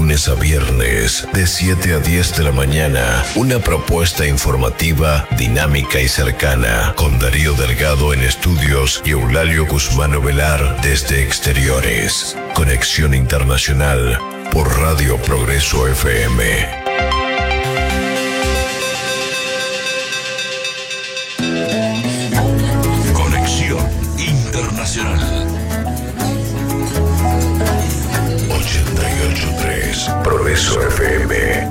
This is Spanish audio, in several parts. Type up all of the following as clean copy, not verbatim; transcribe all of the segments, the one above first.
lunes a viernes, de 7 a 10 de la mañana, una propuesta informativa, dinámica y cercana, con Darío Delgado en estudios y Eulalio Guzmán Ovelar desde exteriores. Conexión Internacional por Radio Progreso FM. Internacional 88.3 Progreso FM.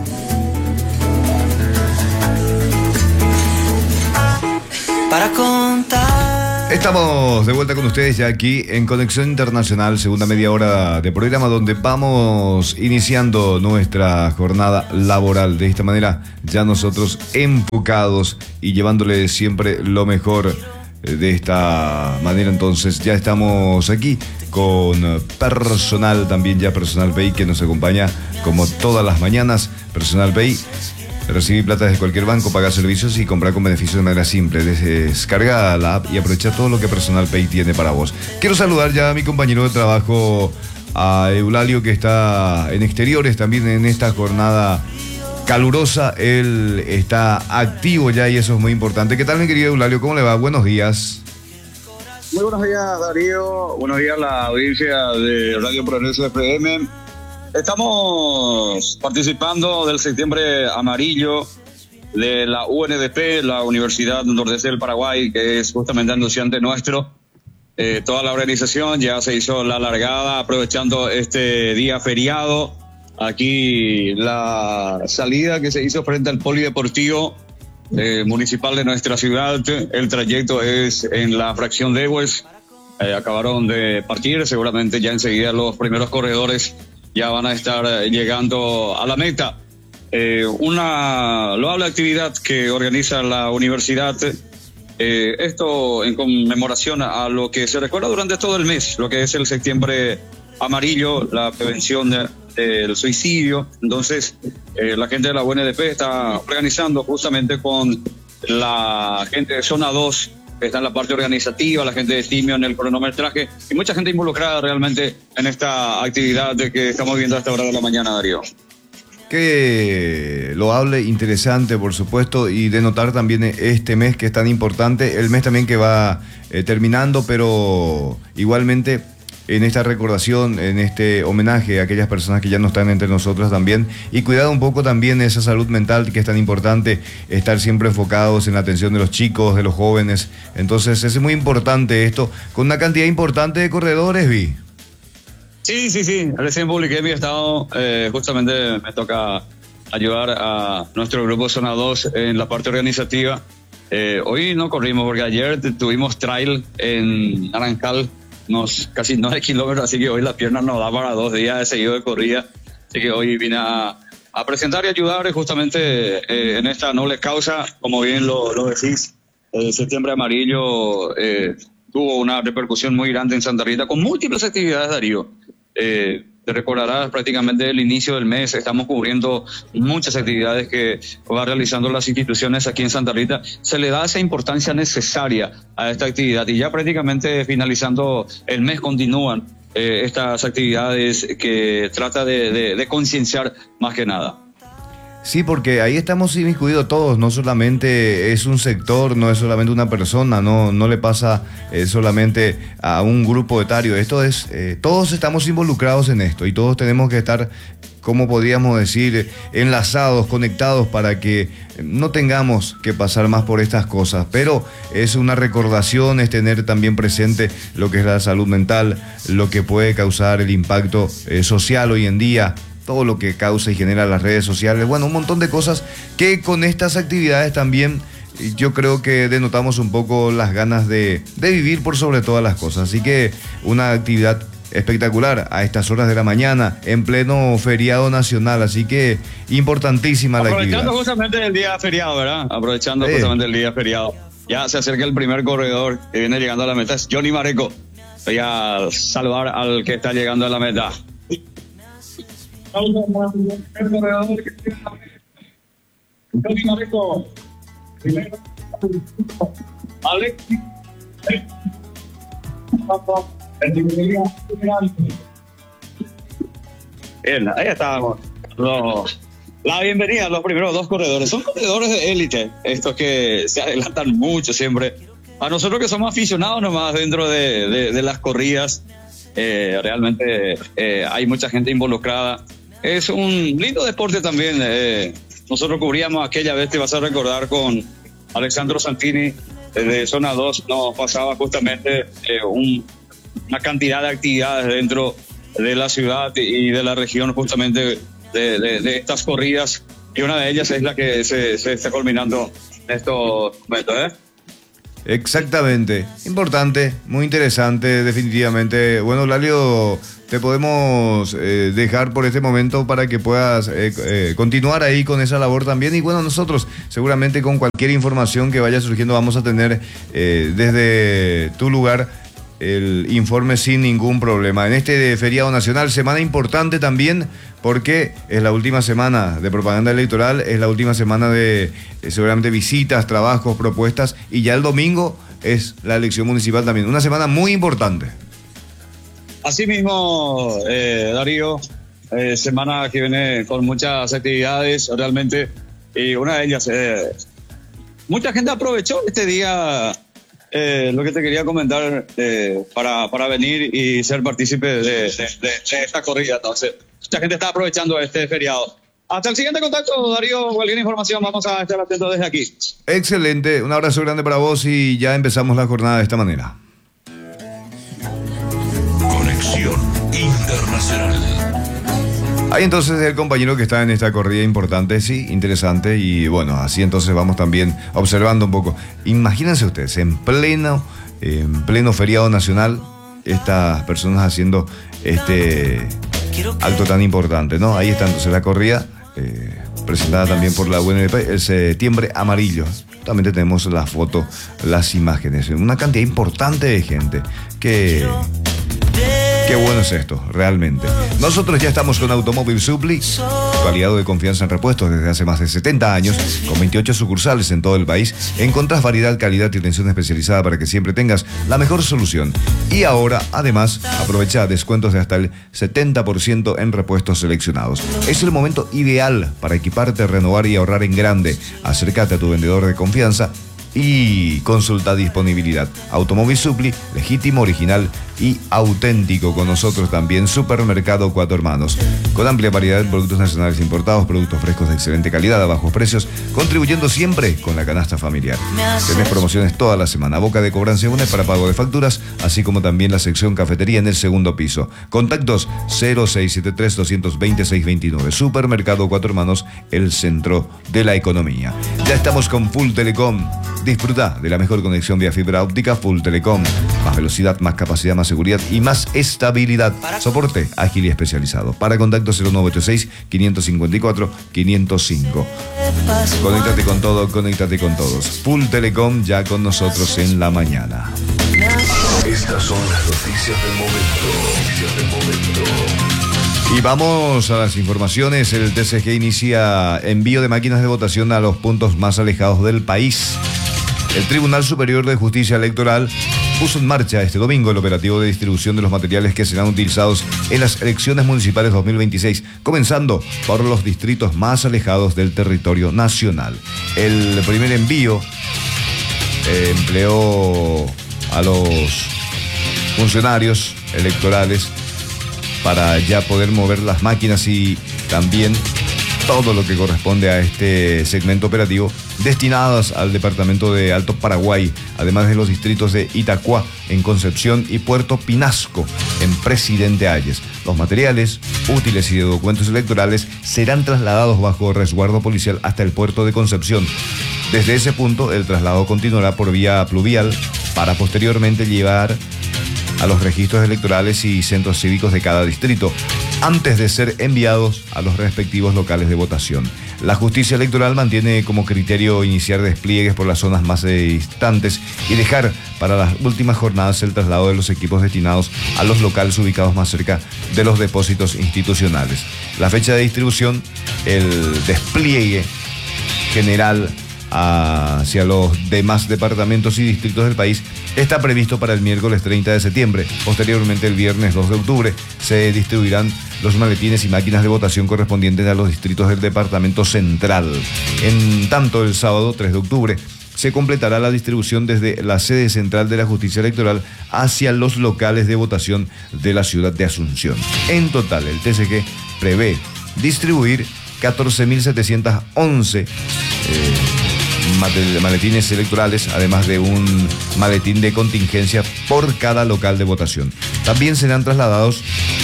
Para contar. Estamos de vuelta con ustedes ya aquí en Conexión Internacional, segunda media hora de programa, donde vamos iniciando nuestra jornada laboral. De esta manera, ya nosotros enfocados y llevándole siempre lo mejor. De esta manera, entonces, ya estamos aquí con personal, también ya Personal Pay, que nos acompaña como todas las mañanas. Personal Pay, recibir plata desde cualquier banco, pagar servicios y comprar con beneficios de manera simple. Descarga la app y aprovecha todo lo que Personal Pay tiene para vos. Quiero saludar ya a mi compañero de trabajo, a Eulalio, que está en exteriores también en esta jornada calurosa. Él está activo ya y eso es muy importante. ¿Qué tal, mi querido Eulalio? ¿Cómo le va? Buenos días. Muy buenos días, Darío. Buenos días a la audiencia de Radio Progreso FM. Estamos participando del Septiembre Amarillo de la UNDP, la Universidad Nordeste del Paraguay, que es justamente anunciante nuestro. Toda la organización ya se hizo la largada aprovechando este día feriado. Aquí la salida que se hizo frente al polideportivo municipal de nuestra ciudad. El trayecto es en la fracción de Ewes. Acabaron de partir, seguramente ya enseguida los primeros corredores ya van a estar llegando a la meta. Una loable actividad que organiza la universidad. Esto en conmemoración a lo que se recuerda durante todo el mes, lo que es el Septiembre Amarillo, la prevención del suicidio. Entonces, la gente de la UNDP está organizando justamente con la gente de Zona 2, que está en la parte organizativa, la gente de Timio en el cronometraje, y mucha gente involucrada realmente en esta actividad que estamos viendo a esta hora de la mañana, Darío. Qué loable, interesante, por supuesto, y de notar también este mes que es tan importante, el mes también que va terminando, pero igualmente en esta recordación, en este homenaje a aquellas personas que ya no están entre nosotros también, y cuidado un poco también esa salud mental que es tan importante, estar siempre enfocados en la atención de los chicos, de los jóvenes. Entonces es muy importante esto, con una cantidad importante de corredores, Vi. Sí, recién publiqué mi estado, justamente me toca ayudar a nuestro grupo Zona 2 en la parte organizativa. Hoy no corrimos porque ayer tuvimos trail en Naranjal, casi 9 kilómetros, así que hoy la pierna nos da para 2 días de seguido de corrida. Así que hoy vine a presentar y ayudar justamente en esta noble causa. Como bien lo decís, el Septiembre Amarillo tuvo una repercusión muy grande en Santa Rita con múltiples actividades, Darío. Te recordarás, prácticamente el inicio del mes estamos cubriendo muchas actividades que van realizando las instituciones aquí en Santa Rita. Se le da esa importancia necesaria a esta actividad y ya prácticamente finalizando el mes continúan estas actividades que trata de concienciar más que nada. Sí, porque ahí estamos inmiscuidos todos, no solamente es un sector, no es solamente una persona, no le pasa solamente a un grupo etario, esto es, todos estamos involucrados en esto y todos tenemos que estar, como podríamos decir, enlazados, conectados para que no tengamos que pasar más por estas cosas, pero es una recordación, es tener también presente lo que es la salud mental, lo que puede causar el impacto social hoy en día, todo lo que causa y genera las redes sociales, bueno, un montón de cosas que con estas actividades también yo creo que denotamos un poco las ganas de vivir por sobre todas las cosas, así que una actividad espectacular a estas horas de la mañana, en pleno feriado nacional, así que importantísima la actividad. Aprovechando justamente el día feriado, ¿verdad? Aprovechando justamente el día feriado. Ya se acerca el primer corredor que viene llegando a la meta, es Johnny Mareco. Voy a saludar al que está llegando a la meta. Johnny Mareco. Alexis. Bien, ahí estábamos. La bienvenida a los primeros dos corredores. Son corredores de élite, estos que se adelantan mucho siempre. A nosotros que somos aficionados nomás dentro de las corridas, realmente hay mucha gente involucrada. Es un lindo deporte también. Nosotros cubríamos aquella vez, te vas a recordar, con Alessandro Santini, desde Zona 2, nos pasaba justamente una cantidad de actividades dentro de la ciudad y de la región, justamente de estas corridas, y una de ellas es la que se está culminando en estos momentos. Exactamente, importante, muy interesante, definitivamente. Bueno, Lalio, te podemos dejar por este momento para que puedas continuar ahí con esa labor también. Y bueno, nosotros seguramente con cualquier información que vaya surgiendo vamos a tener desde tu lugar el informe sin ningún problema. En este feriado nacional, semana importante también, porque es la última semana de propaganda electoral, es la última semana de seguramente visitas, trabajos, propuestas, y ya el domingo es la elección municipal también. Una semana muy importante. Así mismo, Darío, semana que viene con muchas actividades realmente, y una de ellas, mucha gente aprovechó este día. Lo que te quería comentar para venir y ser partícipe de esta corrida. Entonces, mucha gente está aprovechando este feriado. Hasta el siguiente contacto, Darío. Cualquier información vamos a estar atentos desde aquí. Excelente, un abrazo grande para vos y ya empezamos la jornada de esta manera. Conexión Internacional. Ahí entonces el compañero que está en esta corrida importante, sí, interesante, y bueno, así entonces vamos también observando un poco. Imagínense ustedes, en pleno feriado nacional, estas personas haciendo este acto tan importante, ¿no? Ahí está entonces la corrida, presentada también por la UNDP, el Septiembre Amarillo. También tenemos la foto, las imágenes, una cantidad importante de gente que... Qué bueno es esto, realmente. Nosotros ya estamos con Automóvil Supply, tu aliado de confianza en repuestos desde hace más de 70 años, con 28 sucursales en todo el país. Encontrás variedad, calidad y atención especializada para que siempre tengas la mejor solución. Y ahora, además, aprovecha descuentos de hasta el 70% en repuestos seleccionados. Es el momento ideal para equiparte, renovar y ahorrar en grande. Acércate a tu vendedor de confianza y consulta disponibilidad. Automóvil Supply, legítimo, original y auténtico. Con nosotros también Supermercado Cuatro Hermanos, con amplia variedad de productos nacionales importados, productos frescos de excelente calidad a bajos precios, contribuyendo siempre con la canasta familiar. Tenés promociones toda la semana, boca de cobranza única para pago de facturas, así como también la sección cafetería en el segundo piso. Contactos 0673-220-629. Supermercado Cuatro Hermanos, el centro de la economía. Ya estamos con Full Telecom. Disfruta de la mejor conexión vía fibra óptica. Full Telecom. Más velocidad, más capacidad, más seguridad y más estabilidad. Soporte ágil y especializado. Para contacto 0986-554-505. Conéctate con todo, conéctate con todos. Full Telecom ya con nosotros en la mañana. Estas son las noticias del momento. Y vamos a las informaciones. El TSG inicia envío de máquinas de votación a los puntos más alejados del país. El Tribunal Superior de Justicia Electoral puso en marcha este domingo el operativo de distribución de los materiales que serán utilizados en las elecciones municipales 2026, comenzando por los distritos más alejados del territorio nacional. El primer envío empleó a los funcionarios electorales para ya poder mover las máquinas y también todo lo que corresponde a este segmento operativo destinadas al departamento de Alto Paraguay, además de los distritos de Itacuá en Concepción y Puerto Pinasco en Presidente Hayes. Los materiales útiles y de documentos electorales serán trasladados bajo resguardo policial hasta el puerto de Concepción. Desde ese punto el traslado continuará por vía pluvial para posteriormente llevar a los registros electorales y centros cívicos de cada distrito, antes de ser enviados a los respectivos locales de votación. La justicia electoral mantiene como criterio iniciar despliegues por las zonas más distantes y dejar para las últimas jornadas el traslado de los equipos destinados a los locales ubicados más cerca de los depósitos institucionales. La fecha de distribución, el despliegue general hacia los demás departamentos y distritos del país está previsto para el miércoles 30 de septiembre. Posteriormente, el viernes 2 de octubre, se distribuirán los maletines y máquinas de votación correspondientes a los distritos del Departamento Central. En tanto, el sábado 3 de octubre, se completará la distribución desde la sede central de la Justicia Electoral hacia los locales de votación de la ciudad de Asunción. En total, el TSG prevé distribuir 14.711 maletines electorales, además de un maletín de contingencia por cada local de votación. También serán trasladados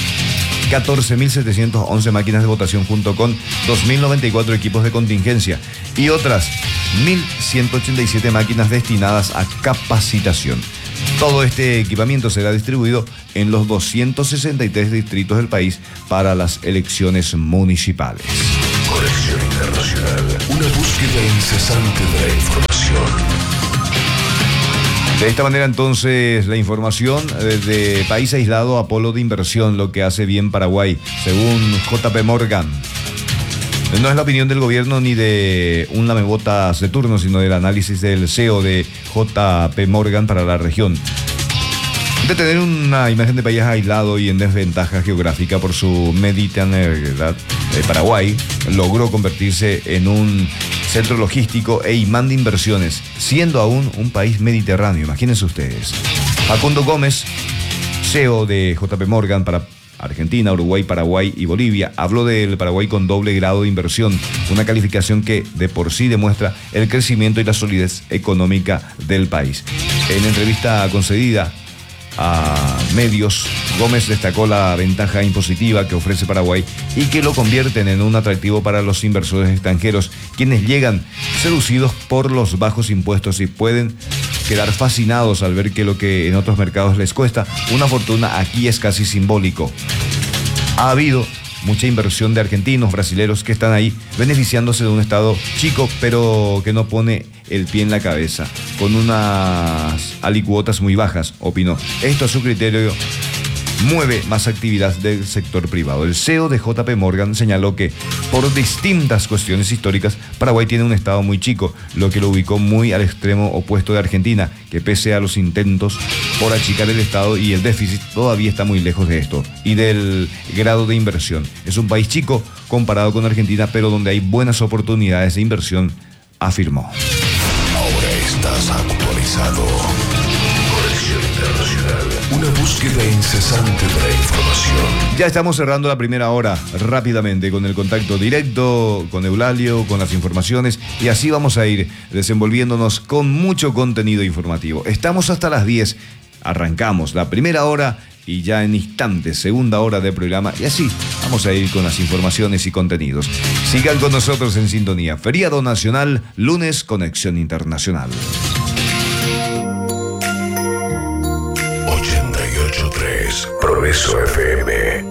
14.711 máquinas de votación junto con 2.094 equipos de contingencia y otras 1.187 máquinas destinadas a capacitación. Todo este equipamiento será distribuido en los 263 distritos del país para las elecciones municipales. Conexión Internacional, una búsqueda incesante de la información. De esta manera, entonces, la información de país aislado a polo de inversión, lo que hace bien Paraguay, según JP Morgan. No es la opinión del gobierno ni de un lamebotas de turno, sino del análisis del CEO de JP Morgan para la región. De tener una imagen de país aislado y en desventaja geográfica por su mediterraneidad, Paraguay logró convertirse en un centro logístico e imán de inversiones, siendo aún un país mediterráneo. Imagínense ustedes. Facundo Gómez, CEO de JP Morgan para Argentina, Uruguay, Paraguay y Bolivia, habló del Paraguay con doble grado de inversión, una calificación que de por sí demuestra el crecimiento y la solidez económica del país. En entrevista concedida a medios, Gómez destacó la ventaja impositiva que ofrece Paraguay y que lo convierten en un atractivo para los inversores extranjeros, quienes llegan seducidos por los bajos impuestos y pueden quedar fascinados al ver que lo que en otros mercados les cuesta una fortuna aquí es casi simbólico. Ha habido mucha inversión de argentinos, brasileros que están ahí beneficiándose de un estado chico pero que no pone el pie en la cabeza, con unas alicuotas muy bajas, opinó. Esto a su criterio mueve más actividad del sector privado. El CEO de JP Morgan señaló que por distintas cuestiones históricas, Paraguay tiene un estado muy chico, lo que lo ubicó muy al extremo opuesto de Argentina, que pese a los intentos por achicar el estado y el déficit, todavía está muy lejos de esto y del grado de inversión. Es un país chico comparado con Argentina, pero donde hay buenas oportunidades de inversión, afirmó. Ahora estás actualizado. Conexión Internacional, una búsqueda incesante de la información. Ya estamos cerrando la primera hora rápidamente con el contacto directo con Eulalio, con las informaciones, y así vamos a ir desenvolviéndonos con mucho contenido informativo. Estamos hasta las 10, arrancamos la primera hora y ya en instantes, segunda hora de programa, y así vamos a ir con las informaciones y contenidos. Sigan con nosotros en sintonía. Feriado Nacional, lunes, Conexión Internacional. 88.3 Progreso FM.